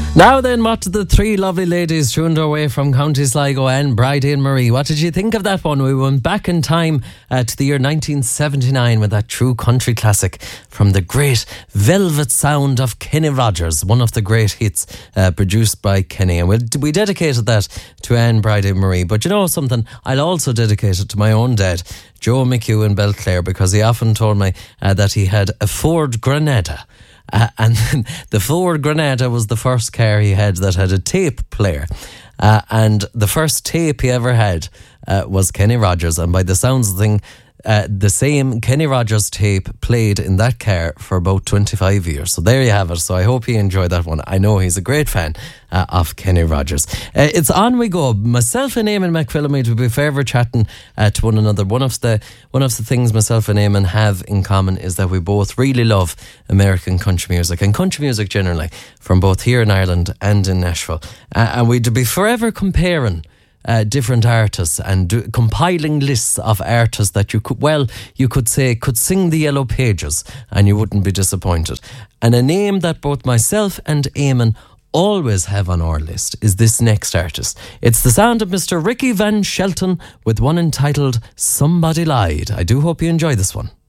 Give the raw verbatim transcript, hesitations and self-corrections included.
Now then, what did the three lovely ladies tuned our way from County Sligo and Bridie and Marie, what did you think of that one? We went back in time uh, to the year nineteen seventy-nine with that true country classic from the great velvet sound of Kenny Rogers, one of the great hits uh, produced by Kenny. And we, we dedicated that to Anne, Bridie and Marie. But you know something? I'll also dedicate it to my own dad, Joe McHugh in Belclare, because he often told me uh, that he had a Ford Granada. Uh, and then the Ford Granada was the first car he had that had a tape player. Uh, and the first tape he ever had uh, was Kenny Rogers. And by the sounds of the thing, uh, the same Kenny Rogers tape played in that car for about twenty-five years. So there you have it. So I hope you enjoyed that one. I know he's a great fan uh, of Kenny Rogers. Uh, it's on we go. Myself and Eamon McPhillamy will be forever chatting uh, to one another. One of the one of the things myself and Eamon have in common is that we both really love American country music and country music generally, from both here in Ireland and in Nashville. Uh, and we'd be forever comparing Uh, different artists and do, compiling lists of artists that you could, well, you could say could sing the Yellow Pages and you wouldn't be disappointed. And a name that both myself and Eamon always have on our list is this next artist. It's the sound of Mister Ricky Van Shelton with one entitled Somebody Lied. I do hope you enjoy this one.